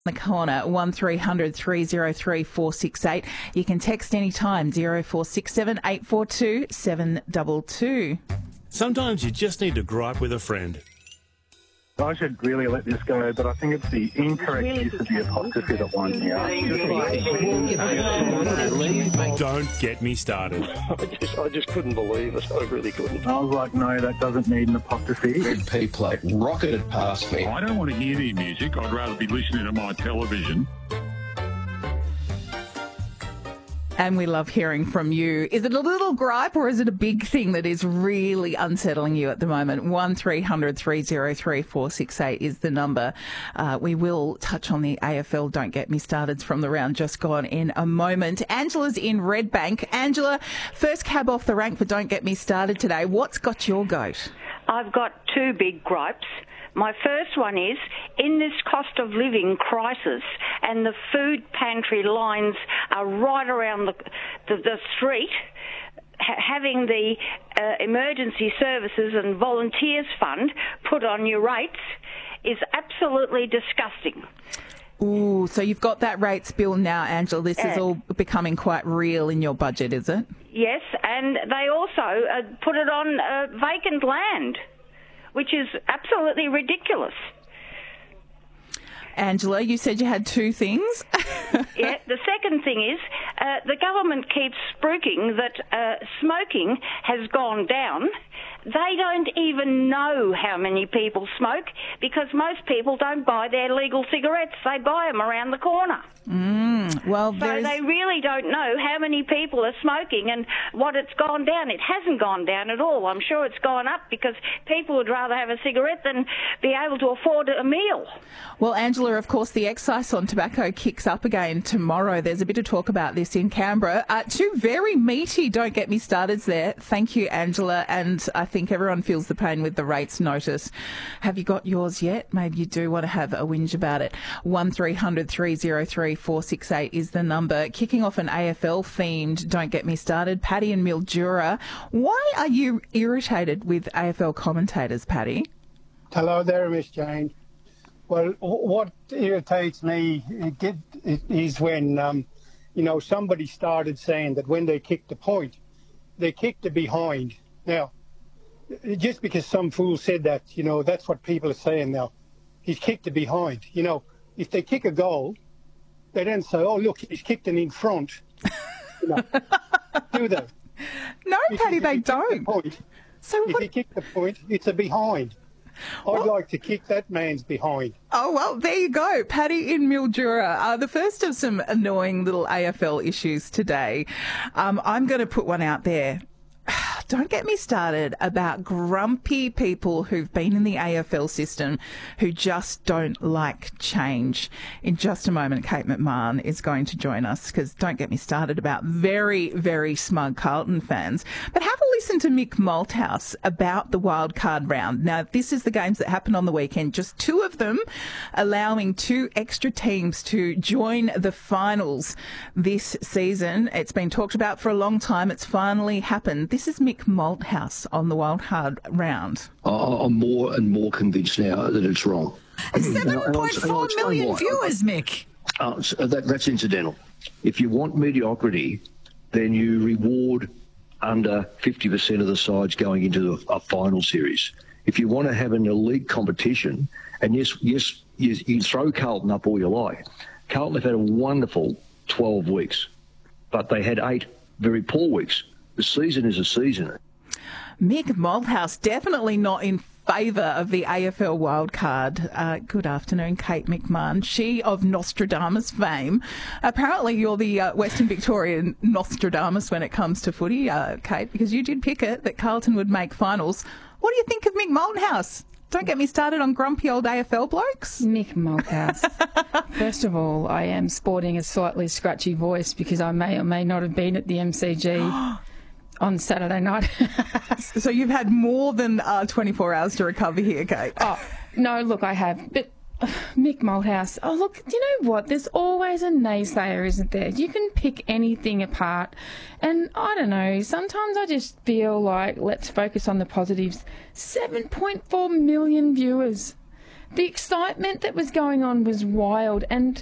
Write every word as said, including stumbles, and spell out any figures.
The corner, one three hundred three oh three four six eight. You can text anytime, zero four six seven eight four two seven two two. Sometimes you just need to gripe with a friend. I should really let this go, but I think it's the incorrect use of the apostrophe that winds me up. Don't get me started. I just, I just couldn't believe it. I really couldn't. I was like, no, that doesn't need an apostrophe. Red P plate rocketed past me. I don't want to hear any music. I'd rather be listening to my television. And we love hearing from you. Is it a little gripe or is it a big thing that is really unsettling you at the moment? one three hundred three oh three four six eight is the number. Uh, we will touch on the A F L Don't Get Me Started from the round just gone in a moment. Angela's in Redbank. Angela, first cab off the rank for Don't Get Me Started today. What's got your goat? I've got two big gripes. My first one is, in this cost of living crisis and the food pantry lines are right around the, the, the street, ha- having the uh, emergency services and volunteers fund put on your rates is absolutely disgusting. Ooh, so you've got that rates bill now, Angela. This is Uh, all becoming quite real in your budget, is it? Yes, and they also uh, put it on uh, vacant land, which is absolutely ridiculous. Angela, you said you had two things. Yeah, the second thing is uh, the government keeps spruiking that uh, smoking has gone down. They don't even know how many people smoke because most people don't buy their legal cigarettes. They buy them around the corner. Mm, well, So there's... they really don't know how many people are smoking and what it's gone down. It hasn't gone down at all. I'm sure it's gone up because people would rather have a cigarette than be able to afford a meal. Well, Angela, of course, the excise on tobacco kicks up again tomorrow. There's a bit of talk about this in Canberra. Uh, two very meaty Don't Get Me Starteds there. Thank you, Angela. And I think everyone feels the pain with the rates notice. Have you got yours yet? Maybe you do want to have a whinge about it. one three hundred three oh three four six eight is the number. Kicking off an A F L-themed Don't Get Me Started. Paddy in Mildura. Why are you irritated with A F L commentators, Paddy? Hello there, Miss Jane. Well, what irritates me is when, um, you know, somebody started saying that when they kicked the point, they kicked it behind. Now, just because some fool said that, you know, that's what people are saying now. He's kicked it behind. You know, if they kick a goal, they don't say, oh, look, he's kicked it in front. You know, do they? No, If Paddy, you- they if you kick the don't. point, So if what? you kick the point, it's a behind. I'd like to kick that man's behind. Oh, well, there you go. Paddy in Mildura. Uh, the first of some annoying little A F L issues today. Um, I'm going to put one out there. Don't get me started about grumpy people who've been in the A F L system who just don't like change. In just a moment, Kate McMahon is going to join us because don't get me started about very, very smug Carlton fans. But have a listen to Mick Malthouse about the wildcard round. Now, this is the games that happened on the weekend, just two of them allowing two extra teams to join the finals this season. It's been talked about for a long time. It's finally happened. This is Mick Malthouse on the wildcard round. I'm more and more convinced now that it's wrong. seven point four million viewers, Mick. Uh, so that, that's incidental. If you want mediocrity, then you reward under fifty percent of the sides going into a, a final series. If you want to have an elite competition, and yes, yes, you, you throw Carlton up all you like. Carlton have had a wonderful twelve weeks, but they had eight very poor weeks. The season is a season. Mick Malthouse definitely not in favour of the A F L wildcard. Uh, good afternoon, Kate McMahon. She of Nostradamus fame. Apparently you're the uh, Western Victorian Nostradamus when it comes to footy, uh, Kate, because you did pick it that Carlton would make finals. What do you think of Mick Malthouse? Don't get me started on grumpy old A F L blokes. Mick Malthouse. First of all, I am sporting a slightly scratchy voice because I may or may not have been at the M C G on Saturday night. So you've had more than uh, twenty-four hours to recover here, Kate. Oh, no, look, I have. But uh, Mick Malthouse, oh, look, do you know what? There's always a naysayer, isn't there? You can pick anything apart. And I don't know, sometimes I just feel like let's focus on the positives. seven point four million viewers. the excitement that was going on was wild, and